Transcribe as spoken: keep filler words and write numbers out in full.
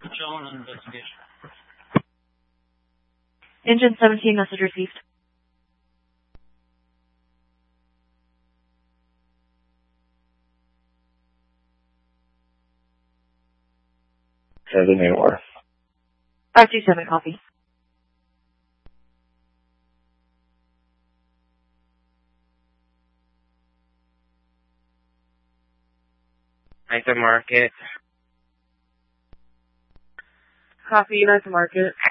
Patrol on investigation. Engine seventeen, message received. Seven anywhere. five two seven, copy. Nice Market. Copy, United Market.